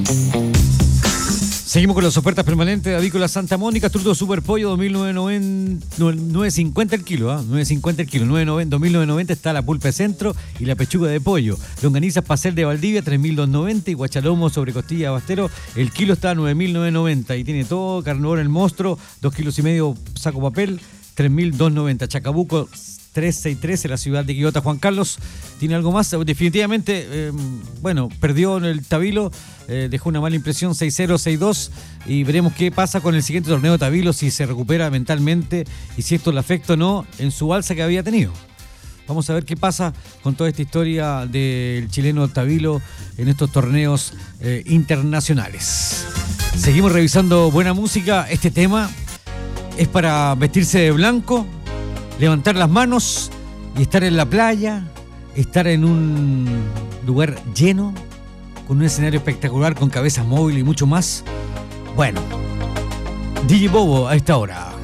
Seguimos con las ofertas permanentes de Avícola Santa Mónica. Truto Super Pollo 2.950 el kilo, 9.50 el kilo, 2.990 está la pulpa de centro y la pechuga de pollo. Longanizas pastel de Valdivia 3.290 y guachalomo sobre costilla de Bastero el kilo está a 9.990 y tiene todo, carnívoro el monstruo, 2,5 kilos saco papel 3.290. Chacabuco 363 en la ciudad de Quillota. Juan Carlos, ¿tiene algo más? Definitivamente, perdió en el Tabilo, dejó una mala impresión 6-0, 6-2 y veremos qué pasa con el siguiente torneo de Tabilo, si se recupera mentalmente y si esto le afecta o no en su alza que había tenido. Vamos a ver qué pasa con toda esta historia del chileno Tabilo en estos torneos internacionales. Seguimos revisando buena música. Este tema es para vestirse de blanco, levantar las manos y estar en la playa, estar en un lugar lleno, con un escenario espectacular, con cabezas móviles y mucho más. Bueno, DJ Bobo a esta hora.